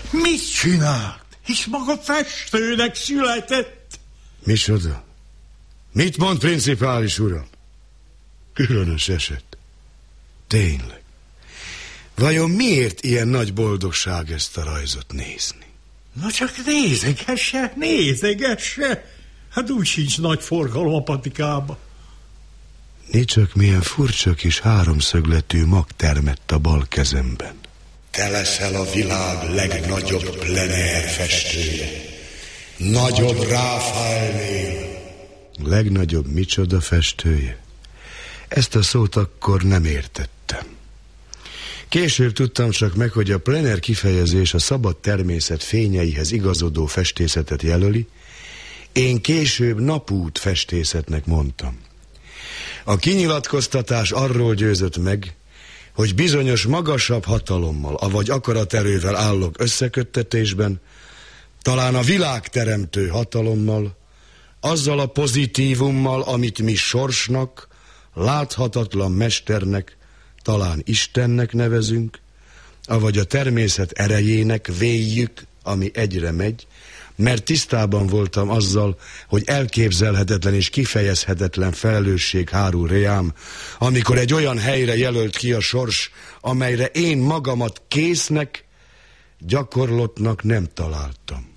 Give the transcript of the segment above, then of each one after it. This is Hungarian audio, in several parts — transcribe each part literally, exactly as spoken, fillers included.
Mit csinált? Hisz maga festőnek született. Micsoda? Mit mond, principális uram? Különös eset. Tényleg. Vajon miért ilyen nagy boldogság ezt a rajzot nézni? Na csak nézegesse, nézegesse. Hát úgy sincs nagy forgalom a patikába. Nicsak milyen furcsa kis háromszögletű mag termett a bal kezemben. Te leszel a világ legnagyobb plener festője. Nagyobb Ráfaelnél. Legnagyobb micsoda festője? Ezt a szót akkor nem értettem. Később tudtam csak meg, hogy a plener kifejezés a szabad természet fényeihez igazodó festészetet jelöli. Én később napút festészetnek mondtam. A kinyilatkoztatás arról győzött meg, hogy bizonyos magasabb hatalommal, avagy akaraterővel állok összeköttetésben, talán a világteremtő hatalommal, azzal a pozitívummal, amit mi sorsnak, láthatatlan mesternek, talán Istennek nevezünk, avagy a természet erejének véljük, ami egyre megy, mert tisztában voltam azzal, hogy elképzelhetetlen és kifejezhetetlen felelősség hárul reám, amikor egy olyan helyre jelölt ki a sors, amelyre én magamat késznek, gyakorlottnak nem találtam.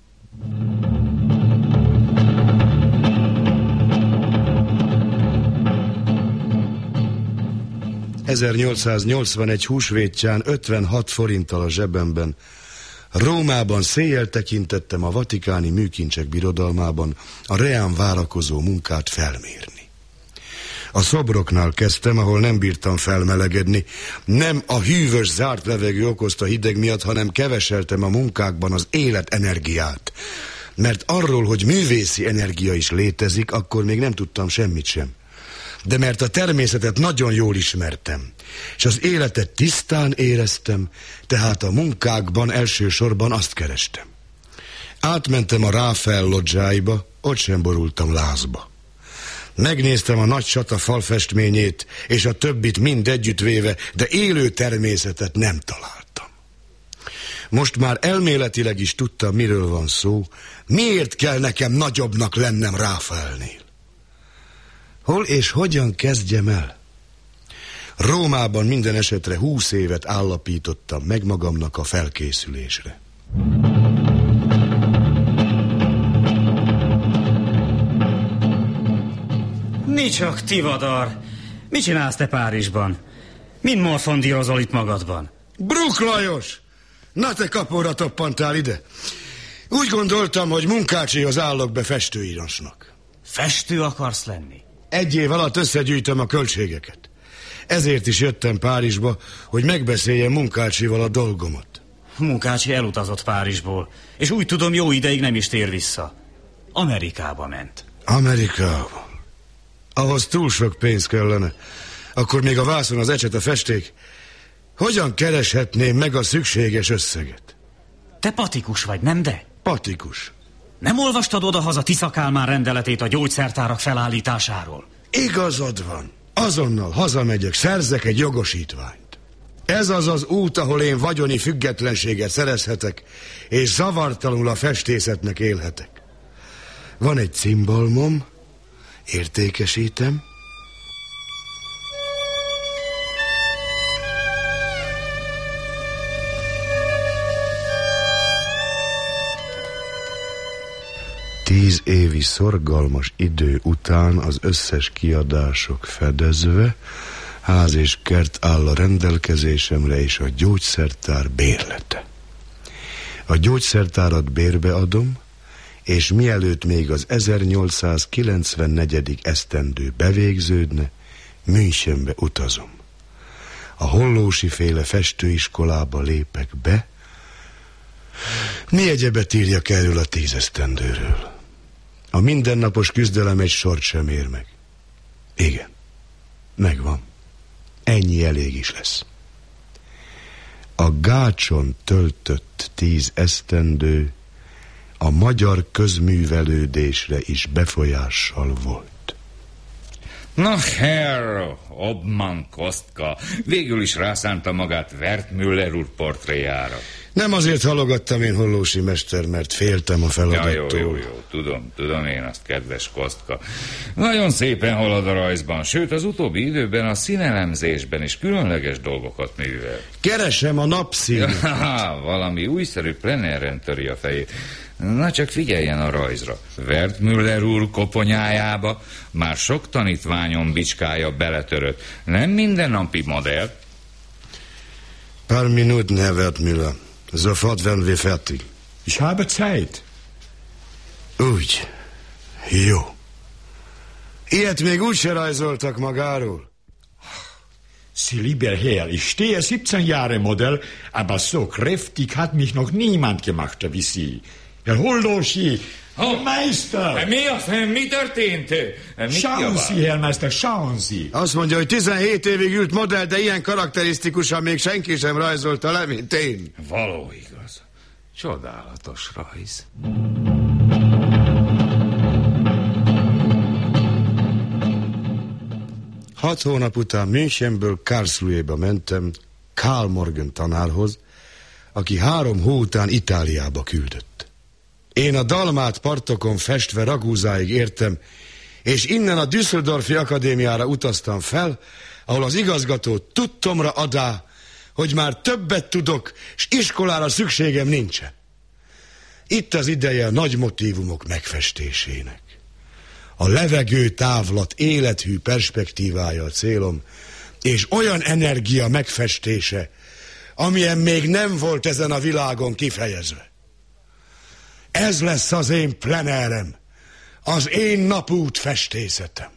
ezernyolcszáznyolcvanegy húsvétján ötvenhat forinttal a zsebemben Rómában széjjel tekintettem a vatikáni műkincsek birodalmában a reám várakozó munkát felmérni. A szobroknál kezdtem, ahol nem bírtam felmelegedni. Nem a hűvös, zárt levegő okozta hideg miatt, hanem keveseltem a munkákban az életenergiát. Mert arról, hogy művészi energia is létezik, akkor még nem tudtam semmit sem. De mert a természetet nagyon jól ismertem, és az életet tisztán éreztem, tehát a munkákban elsősorban azt kerestem. Átmentem a Ráfael lodzsáiba, ott sem borultam lázba. Megnéztem a nagy csata falfestményét, és a többit mind együttvéve, de élő természetet nem találtam. Most már elméletileg is tudtam, miről van szó, miért kell nekem nagyobbnak lennem Ráfaelnél. Hol és hogyan kezdjem el? Rómában minden esetre húsz évet állapítottam meg magamnak a felkészülésre. Nicsak, Tivadar! Mit csinálsz te Párizsban? Mind morfondírozol itt magadban? Bruk Lajos! Na te kapóra toppantál ide! Úgy gondoltam, hogy munkácsihoz állok be festőírásnak. Festő akarsz lenni? Egy év alatt összegyűjtöm a költségeket. Ezért is jöttem Párizsba, hogy megbeszéljem Munkácsival a dolgomat. Munkácsi elutazott Párizsból, és úgy tudom, jó ideig nem is tér vissza. Amerikába ment. Amerikába? Ahhoz túl sok pénz kellene. Akkor még a vászon az ecset, a festék. Hogyan kereshetném meg a szükséges összeget? Te patikus vagy, nem de? Patikus. Nem olvastad odahaza Tisza Kálmán rendeletét a gyógyszertárak felállításáról? Igazad van. Azonnal hazamegyek, szerzek egy jogosítványt. Ez az az út, ahol én vagyoni függetlenséget szerezhetek, és zavartalanul a festészetnek élhetek. Van egy cimbalmom, értékesítem. Tíz évi szorgalmas idő után az összes kiadások fedezve, ház és kert áll a rendelkezésemre, és a gyógyszertár bérlete. A gyógyszertárat bérbe adom, és mielőtt még az ezernyolcszázkilencvennégy. esztendő bevégződne, Münchenbe utazom. A Hollósi féle festőiskolába lépek be. Mi egyebet írjak erről a tízesztendőről? A mindennapos küzdelem egy sort sem ér meg. Igen, megvan. Ennyi elég is lesz. A Gácson töltött tíz esztendő a magyar közművelődésre is befolyással volt. Na herr, Obman Kostka, végül is rászánta magát Wertmüller úr portréjára. Nem azért halogattam én, Hollósi mester, mert féltem a feladattól. Ja, jó, jó, jó, tudom, tudom én azt, kedves Kostka. Nagyon szépen halad a rajzban, sőt az utóbbi időben a színelemzésben is különleges dolgokat művel. Keresem a napszínet. Ja, valami újszerű plenéren töri a fejét. Na csak figyeljen a rajzra. Wertmüller úr koponyájába már sok tanítványom bicskája beletörött. Nem mindennapi modell. Paar Minuten, Herr Wertmüller. Sofort werden wir fertig. Ich habe Zeit. Úgy. Jó. Ilyet még úgy se rajzoltak magáról. Sie lieber Herr, ich stehe siebzehn Jahre Modell, aber so kräftig hat mich noch niemand gemacht wie Sie. Herr Hollósi, Oh, Meister! Mi az? Mi történt? Mit Schauen javál? Sie, Herr Meister, schauen Sie! Azt mondja, hogy tizenhét évig ült modell, de ilyen karakterisztikusan még senki sem rajzolta le, mint én. Való igaz. Csodálatos rajz. Hat hónap után Münchenből Karlsruhéba mentem Karl Morgan tanárhoz, aki három hó után Itáliába küldött. Én a Dalmát partokon festve Ragúzáig értem, és innen a Düsseldorfi Akadémiára utaztam fel, ahol az igazgató tudtomra adá, hogy már többet tudok, s iskolára szükségem nincsen. Itt az ideje a nagy motívumok megfestésének. A levegő távlat élethű perspektívája a célom, és olyan energia megfestése, amilyen még nem volt ezen a világon kifejezve. Ez lesz az én plenerem, az én napút festészetem.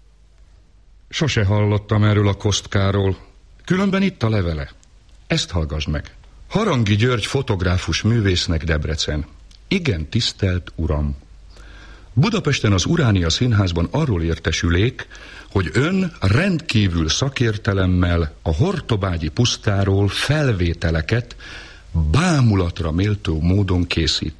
Sose hallottam erről a Kostkáról, különben itt a levele. Ezt hallgass meg. Harangi György fotográfus művésznek, Debrecen. Igen, tisztelt uram! Budapesten az Uránia Színházban arról értesülék, hogy ön rendkívül szakértelemmel a Hortobágyi pusztáról felvételeket bámulatra méltó módon készít.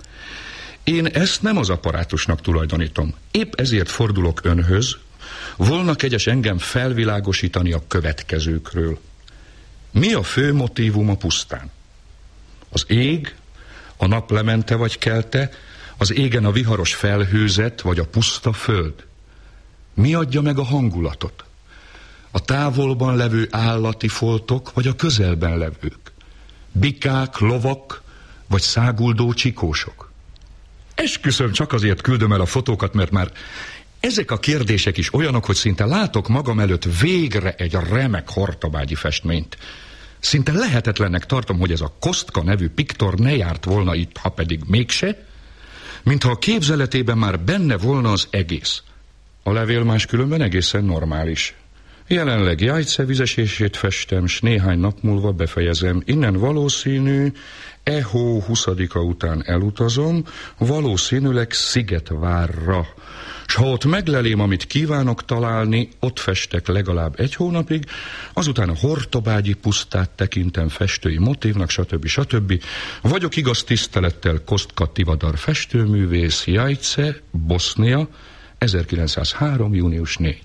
Én ezt nem az apparátusnak tulajdonítom. Épp ezért fordulok önhöz, volna kegyes engem felvilágosítani a következőkről. Mi a fő motívum a pusztán? Az ég, a nap lemente vagy kelte, az égen a viharos felhőzet vagy a puszta föld? Mi adja meg a hangulatot? A távolban levő állati foltok vagy a közelben levők? Bikák, lovak vagy száguldó csikósok? Esküszöm, csak azért küldöm el a fotókat, mert már ezek a kérdések is olyanok, hogy szinte látok magam előtt végre egy remek hortobágyi festményt. Szinte lehetetlennek tartom, hogy ez a Kostka nevű piktor ne járt volna itt, ha pedig mégse, mintha a képzeletében már benne volna az egész. A levél máskülönben egészen normális. Jelenleg Jajce vizesését festem, s néhány nap múlva befejezem. Innen valószínű, e hó huszadika után elutazom, valószínűleg Szigetvárra. S ha ott meglelém, amit kívánok találni, ott festek legalább egy hónapig, azután a Hortobágyi pusztát tekintem festői motívnak, stb. stb. Vagyok igaz tisztelettel Kostka Tivadar festőművész, Jajce, Bosznia, ezerkilencszázhárom. június negyedike.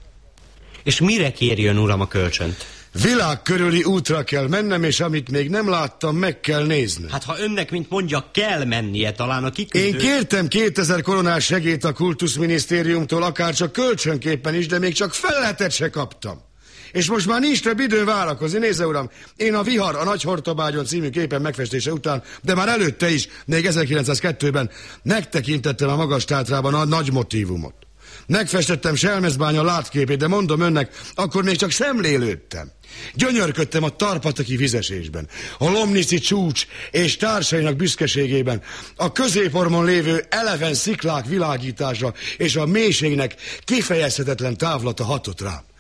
És mire kérjön, uram, a kölcsönt? Világ körüli útra kell mennem, és amit még nem láttam, meg kell néznem. Hát ha önnek, mint mondja, kell mennie, talán a kiküldő... Én kértem kétezer koronás segélyt a kultuszminisztériumtól, akár csak kölcsönképpen is, de még csak felletet se kaptam. És most már nincs több idő várakozni. Nézze, uram, én a Vihar, a Nagy Hortobágyon című képen megfestése után, de már előtte is, még ezerkilencszázkettőben megtekintettem a magas tátrában a nagy motívumot. Megfestettem Selmecbánya látképét, de mondom önnek, akkor még csak szemlélődtem. Gyönyörködtem a Tarpataki vizesésben, a Lomnici csúcs és társainak büszkeségében, a középormon lévő eleven sziklák világítása és a mélységnek kifejezhetetlen távlata hatott rám.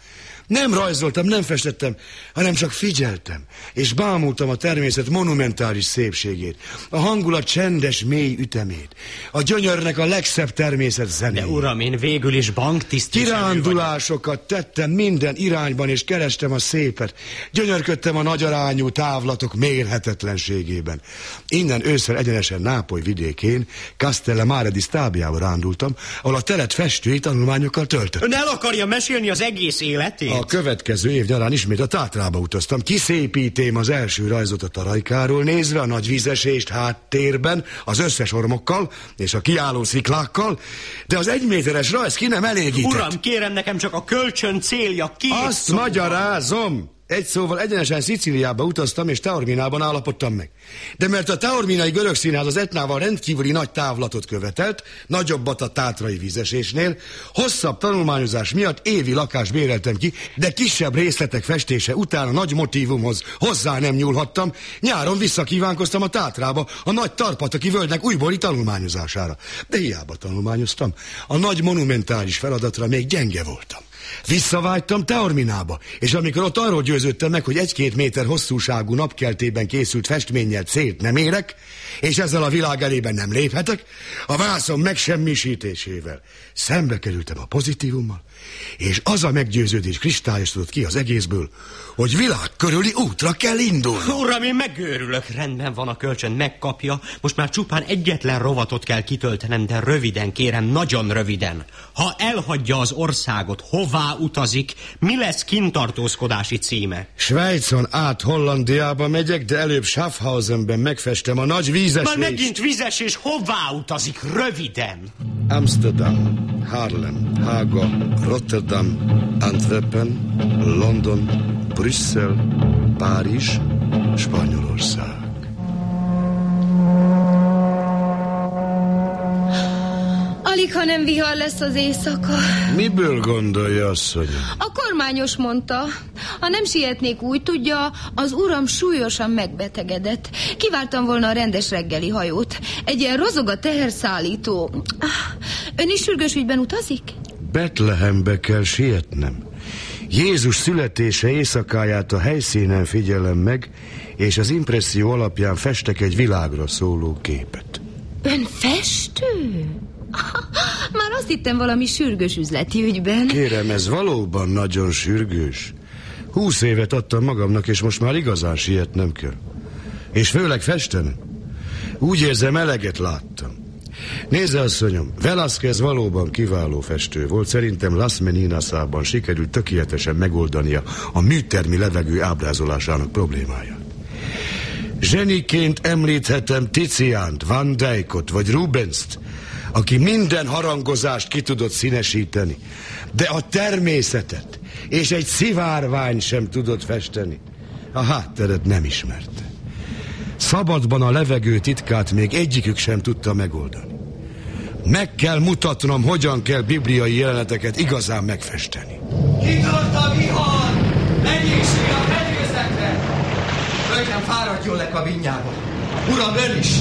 Nem rajzoltam, nem festettem, hanem csak figyeltem, és bámultam a természet monumentális szépségét, a hangulat csendes, mély ütemét, a gyönyörnek a legszebb természet zenéjét. De uram, én végül is banktisztviselő vagyok. Kirándulásokat tettem minden irányban, és kerestem a szépet. Gyönyörködtem a nagyarányú távlatok mérhetetlenségében. Innen ősszel egyenesen Nápoly vidékén, Castellammare di Stabiába rándultam, ahol a telet festői tanulmányokkal töltött. Ön el akarja mesélni az egész életét? A következő év nyarán ismét a Tátrába utaztam. Kiszépítém az első rajzot a Tarajkáról nézve, a nagy vízesést háttérben, az összes ormokkal és a kiálló sziklákkal, de az egyméteres rajz ki nem elégített. Uram, kérem, nekem csak a kölcsön célja két Azt szóval. magyarázom! Egy szóval egyenesen Szicíliába utaztam, és Taorminában állapodtam meg. De mert a taorminai görög színház az Etnával rendkívüli nagy távlatot követelt, nagyobbat a tátrai vízesésnél, hosszabb tanulmányozás miatt évi lakást béreltem ki, de kisebb részletek festése után a nagy motívumhoz hozzá nem nyúlhattam, nyáron visszakívánkoztam a Tátrába, a nagy Tarpataki völgynek újbóli tanulmányozására. De hiába tanulmányoztam, a nagy monumentális feladatra még gyenge voltam. Visszavágytam Taorminába, és amikor ott arról győződtem meg, hogy egy-két méter hosszúságú napkeltében készült festménnyel célt nem érek, és ezzel a világ elében nem léphetek, a vászon megsemmisítésével szembe kerültem a pozitívummal, és az a meggyőződés kristályosodott ki az egészből, hogy világ körüli útra kell indulni. Uram, én megőrülök. Rendben van, a kölcsön megkapja. Most már csupán egyetlen rovatot kell kitöltenem, de röviden, kérem, nagyon röviden. Ha elhagyja az országot, hová utazik, mi lesz kintartózkodási címe? Svájcon át Hollandiába megyek, de előbb Schaffhausenben megfestem a nagy vízesést. Már megint vízes, és hová utazik? Röviden. Amsterdam, Haarlem, Hága, Rotterdam, Antwerpen, London, Brüsszel, Párizs, Spanyolország. Alig, ha nem vihar lesz az éjszaka. Miből gondolja, asszonyom? A kormányos mondta, ha nem sietnék, úgy tudja, az uram súlyosan megbetegedett. Kivártam volna a rendes reggeli hajót. Egy ilyen rozog a teherszállító. Ön is sürgős ügyben utazik? Betlehembe kell sietnem. Jézus születése éjszakáját a helyszínen figyelem meg, és az impresszió alapján festek egy világra szóló képet. Ön festő? Már azt hittem valami sürgős üzleti ügyben. Kérem, ez valóban nagyon sürgős. Húsz évet adtam magamnak, és most már igazán sietnem kell. És főleg festenem. Úgy érzem, eleget láttam. Nézze, asszonyom, Velázquez valóban kiváló festő volt. Szerintem Las Meninasában sikerült tökéletesen megoldania a műtermi levegő ábrázolásának problémáját. Zseniként említhetem Tiziánt, Van Dijkot vagy Rubenst, aki minden harangozást ki tudott színesíteni, de a természetet és egy szivárvány sem tudott festeni. A hátteret nem ismerte. Szabadban a levegő titkát még egyikük sem tudta megoldani. Meg kell mutatnom, hogyan kell bibliai jeleneteket igazán megfesteni. Kitört a vihar! Mennyiség a fedélzetre! Hölgyem, fáradjon le kabinjába! Uram, ön is!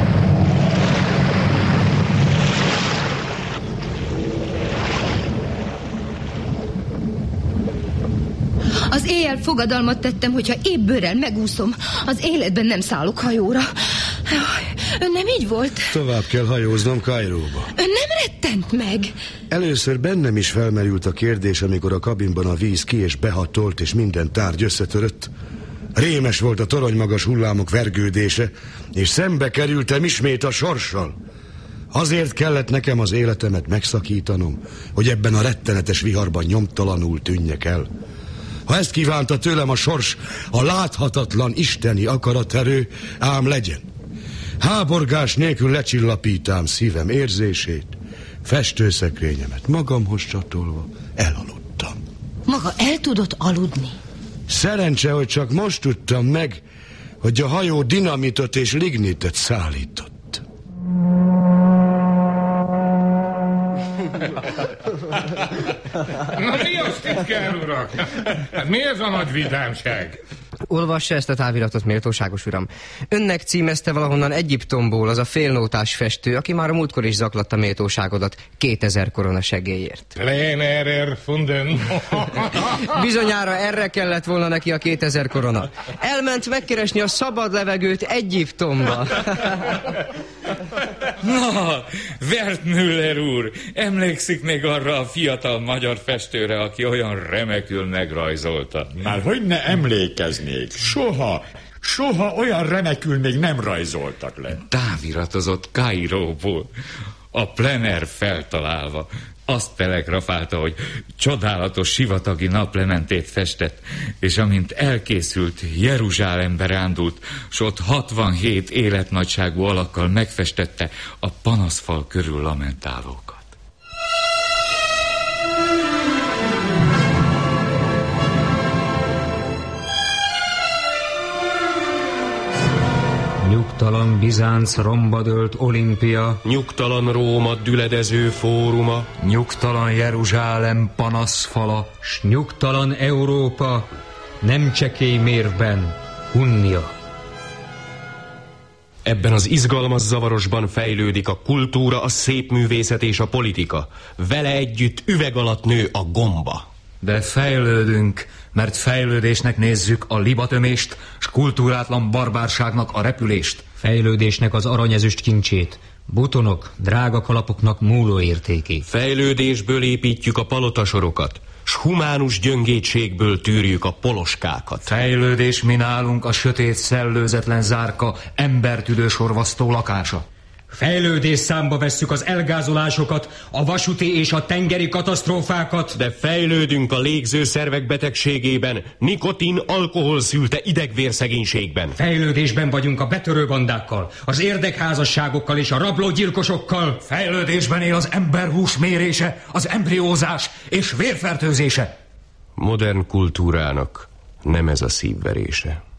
Az éjjel fogadalmat tettem, hogyha épp bőrrel megúszom, az életben nem szállok hajóra. Ön nem így volt? Tovább kell hajóznom Kairóba. Ön nem rettent meg? Először bennem is felmerült a kérdés, amikor a kabinban a víz ki és behatolt, és minden tárgy összetörött. Rémes volt a toronymagas hullámok vergődése, és szembe kerültem ismét a sorssal. Azért kellett nekem az életemet megszakítanom, hogy ebben a rettenetes viharban nyomtalanul tűnjek el. Ha ezt kívánta tőlem a sors, a láthatatlan isteni akaraterő, ám legyen. Háborgás nélkül lecsillapítám szívem érzését, festőszekrényemet magamhoz csatolva elaludtam. Maga el tudott aludni? Szerencse, hogy csak most tudtam meg, hogy a hajó dinamitot és lignitet szállított. Na mi az, titkár urak? Mi ez a nagy vidámság? Olvassa ezt a táviratot, méltóságos uram. Önnek címezte valahonnan Egyiptomból az a félnótás festő, aki már a múltkor is zaklatta méltóságodat kétezer korona segélyért. Plener erfunden. Bizonyára erre kellett volna neki a kétezer korona. Elment megkeresni a szabad levegőt Egyiptomba. Na, Wertmüller úr, emlékszik még arra a fiatal magyar festőre, aki olyan remekül megrajzolta? Már hogy ne emlékeznék? Soha, soha olyan remekül még nem rajzoltak le. Táviratozott Kairóból, a Plener feltalálva. Azt telegrafálta, hogy csodálatos sivatagi naplementét festett, és amint elkészült, Jeruzsálembe rándult, s ott hatvanhét életnagyságú alakkal megfestette a panaszfal körül lamentálókat. Nyugtalan Bizánc romba dőlt Olimpia, nyugtalan Róma düledező fóruma, nyugtalan Jeruzsálem panaszfala, s nyugtalan Európa nem csekély mérvben hunnia. Ebben az izgalmas zavarosban fejlődik a kultúra, a szépművészet és a politika. Vele együtt üveg alatt nő a gomba. De fejlődünk, mert fejlődésnek nézzük a libatömést, s kultúrátlan barbárságnak a repülést. Fejlődésnek az aranyezüst kincsét, butonok, drága kalapoknak múló értékét. Fejlődésből építjük a palotasorokat, s humánus gyöngétségből tűrjük a poloskákat. Fejlődés mi nálunk a sötét szellőzetlen zárka, embertüdő sorvasztó lakása. Fejlődés számba vesszük az elgázolásokat, a vasúti és a tengeri katasztrófákat. De fejlődünk a légzőszervek betegségében, nikotin, alkohol szülte idegvérszegénységben. Fejlődésben vagyunk a betörőbandákkal, az érdekházasságokkal és a rablógyilkosokkal. Fejlődésben él az emberhús mérése, az embriózás és vérfertőzése. Modern kultúrának nem ez a szívverése.